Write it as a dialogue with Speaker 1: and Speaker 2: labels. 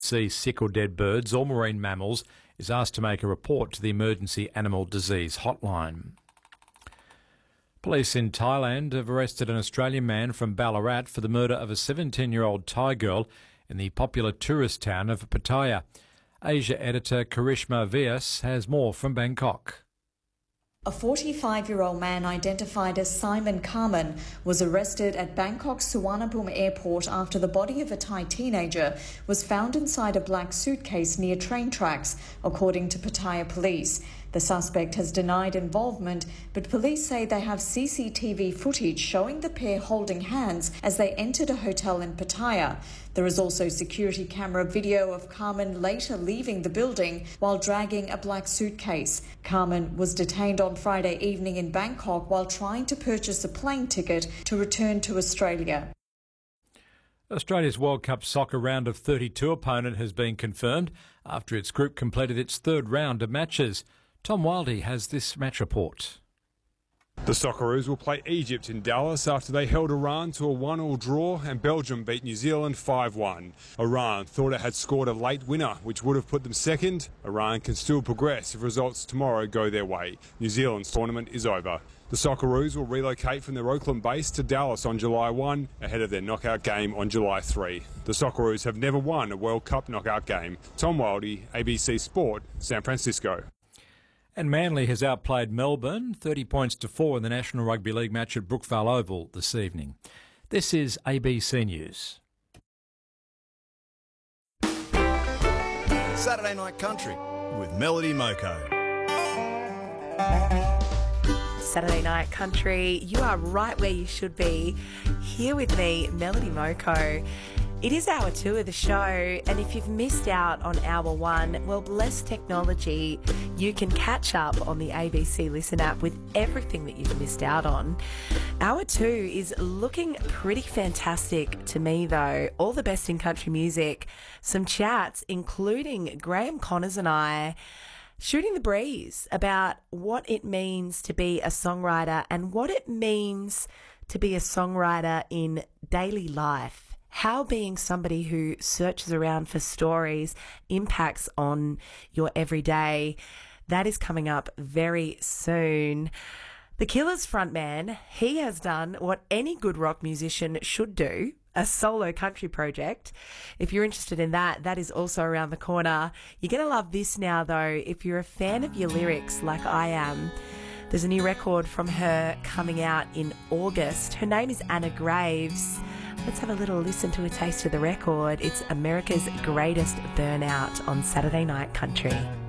Speaker 1: see sick or dead birds or marine mammals is asked to make a report to the Emergency Animal Disease Hotline. Police in Thailand have arrested an Australian man from Ballarat for the murder of a 17-year-old Thai girl in the popular tourist town of Pattaya. Asia editor Karishma Vyas has more from Bangkok.
Speaker 2: A 45-year-old man identified as Simon Carmen was arrested at Bangkok's Suvarnabhumi airport after the body of a Thai teenager was found inside a black suitcase near train tracks, according to Pattaya police. The suspect has denied involvement, but police say they have CCTV footage showing the pair holding hands as they entered a hotel in Pattaya. There is also security camera video of Carmen later leaving the building while dragging a black suitcase. Carmen was detained on Friday evening in Bangkok while trying to purchase a plane ticket to return to Australia.
Speaker 1: Australia's World Cup soccer round of 32 opponent has been confirmed after its group completed its third round of matches. Tom Wildey has this match report.
Speaker 3: The Socceroos will play Egypt in Dallas after they held Iran to a 1-1 draw and Belgium beat New Zealand 5-1. Iran thought it had scored a late winner, which would have put them second. Iran can still progress if results tomorrow go their way. New Zealand's tournament is over. The Socceroos will relocate from their Auckland base to Dallas on July 1, ahead of their knockout game on July 3. The Socceroos have never won a World Cup knockout game. Tom Wildey, ABC Sport, San Francisco.
Speaker 1: And Manly has outplayed Melbourne 30 points to 4 in the National Rugby League match at Brookvale Oval this evening. This is ABC News.
Speaker 4: Saturday Night Country with Melody Moko.
Speaker 5: Saturday Night Country, you are right where you should be. Here with me, Melody Moko. It is hour 2 of the show, and if you've missed out on hour 1, well, bless technology, you can catch up on the ABC Listen app with everything that you've missed out on. Hour 2 is looking pretty fantastic to me, though. All the best in country music, some chats, including Graham Connors and I, shooting the breeze about what it means to be a songwriter and what it means to be a songwriter in daily life. How being somebody who searches around for stories impacts on your everyday. That is coming up very soon. The Killers frontman, he has done what any good rock musician should do, a solo country project. If you're interested in that, that is also around the corner. You're going to love this now, though, if you're a fan of your lyrics like I am. There's a new record from her coming out in August. Her name is Anna Graves. Let's have a little listen to a taste of the record. It's America's Greatest Burnout on Saturday Night Country.